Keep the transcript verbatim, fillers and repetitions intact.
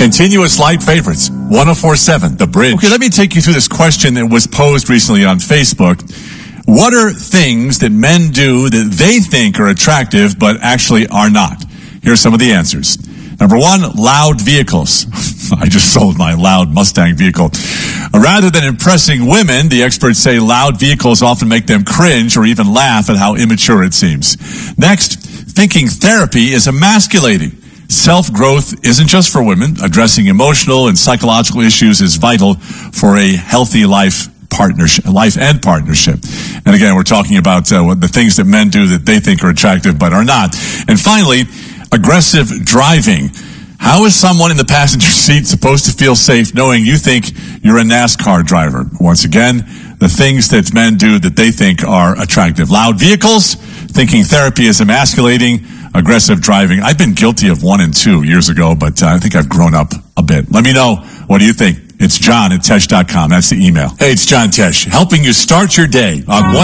Continuous light favorites. one oh four point seven, The Bridge. Okay, let me take you through this question that was posed recently on Facebook. What are things that men do that they think are attractive but actually are not? Here's some of the answers. Number one, loud vehicles. I just sold my loud Mustang vehicle. Rather than impressing women, the experts say loud vehicles often make them cringe or even laugh at how immature it seems. Next, thinking therapy is emasculating. Self-growth isn't just for women. Addressing emotional and psychological issues is vital for a healthy life partnership, life and partnership. And again, we're talking about uh, the things that men do that they think are attractive but are not. And finally, aggressive driving. How is someone in the passenger seat supposed to feel safe knowing you think you're a NASCAR driver? Once again, the things that men do that they think are attractive. Loud vehicles, thinking therapy is emasculating, aggressive driving. I've been guilty of one and two years ago, but uh, I think I've grown up a bit. Let me know. What do you think? It's John at Tesh dot com. That's the email. Hey, it's John Tesh, helping you start your day on one